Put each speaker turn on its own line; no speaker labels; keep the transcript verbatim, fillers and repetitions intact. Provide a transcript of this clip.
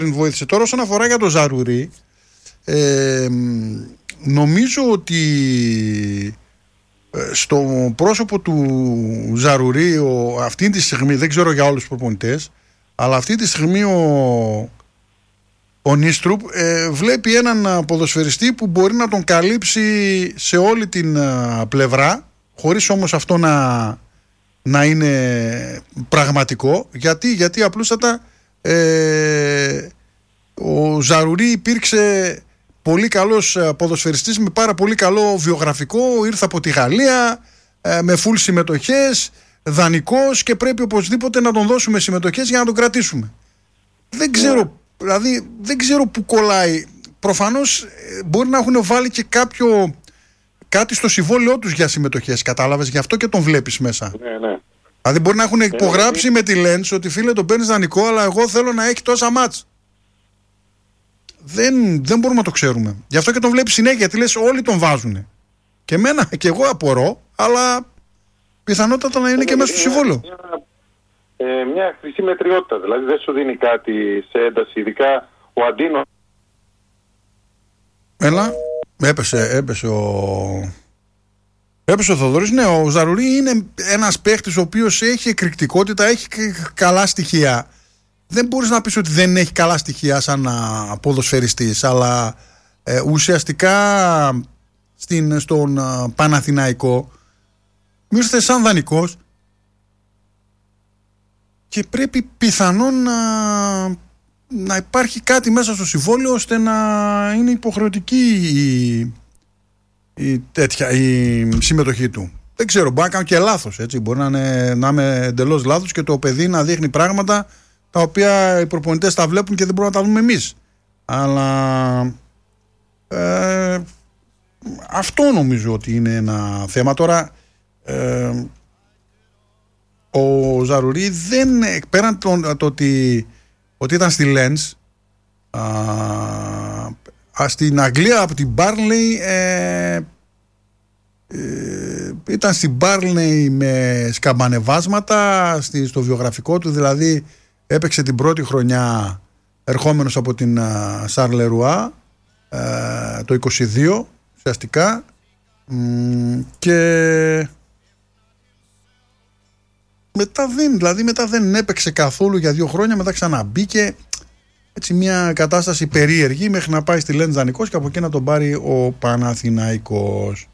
βοήθησε. Τώρα όσον αφορά για το Ζαρουρί, ε, νομίζω ότι στο πρόσωπο του Ζαρουρί ο, αυτή τη στιγμή, δεν ξέρω για όλους τους προπονητές, αλλά αυτή τη στιγμή ο, ο Νίστρουπ ε, βλέπει έναν ποδοσφαιριστή που μπορεί να τον καλύψει σε όλη την α, πλευρά, χωρίς όμως αυτό να, να είναι πραγματικό. Γιατί, γιατί απλούστατα ε, ο Ζαρουρί υπήρξε πολύ καλός ποδοσφαιριστής με πάρα πολύ καλό βιογραφικό, ήρθε από τη Γαλλία με φουλ συμμετοχές, δανεικός, και πρέπει οπωσδήποτε να τον δώσουμε συμμετοχές για να τον κρατήσουμε. Δεν ξέρω, δηλαδή δεν ξέρω που κολλάει. Προφανώς μπορεί να έχουν βάλει και κάποιο κάτι στο συμβόλαιό τους για συμμετοχές, κατάλαβες, γι' αυτό και τον βλέπεις μέσα.
Ναι, ναι.
Δηλαδή μπορεί να έχουν υπογράψει με τη Λέντς ότι φίλε τον παίρνεις δανεικό, αλλά εγώ θέλω να έχει τόσα μάτς. Δεν, δεν μπορούμε να το ξέρουμε. Γι' αυτό και τον βλέπεις συνέχεια, γιατί λες όλοι τον βάζουν. Και εμένα και εγώ απορώ, αλλά πιθανότατα να είναι και μέσα στο συμβόλαιο.
Μια, ε, μια χρυσή μετριότητα, δηλαδή δεν σου δίνει κάτι σε ένταση, ειδικά ο Αντίνο.
Έλα, έπεσε, έπεσε ο... Έπεσε ο Θοδωρής. Ναι, ο Ζαρουρί είναι ένας παίχτης ο οποίος έχει εκρηκτικότητα, έχει καλά στοιχεία. Δεν μπορείς να πεις ότι δεν έχει καλά στοιχεία σαν ποδοσφαιριστής, αλλά ε, ουσιαστικά στην, στον α, Παναθηναϊκό ήρθε σαν δανεικός και πρέπει πιθανόν να, να υπάρχει κάτι μέσα στο συμβόλαιο ώστε να είναι υποχρεωτική η, η, τέτοια, η συμμετοχή του. Δεν ξέρω, μπορεί να κάνω και λάθος, έτσι. Μπορεί να, είναι, να είμαι εντελώς λάθος και το παιδί να δείχνει πράγματα τα οποία οι προπονητές τα βλέπουν και δεν μπορούμε να τα δούμε εμείς. Αλλά ε, αυτό νομίζω ότι είναι ένα θέμα. Τώρα ε, ο Ζαρουρί δεν, πέραν το, το ότι, ότι ήταν στη Lens, α, α, στην Αγγλία από την Burnley, ε, ε, ήταν στην Burnley με σκαμπανεβάσματα στη, στο βιογραφικό του, δηλαδή έπαιξε την πρώτη χρονιά ερχόμενος από την Σαρλερουά ε, το είκοσι δύο ουσιαστικά, μ, και μετά δεν, δηλαδή μετά δεν έπαιξε καθόλου για δύο χρόνια, μετά ξαναμπήκε, έτσι μια κατάσταση περίεργη μέχρι να πάει στη Λέντς δανεικός και από εκεί να τον πάρει ο Παναθηναϊκός.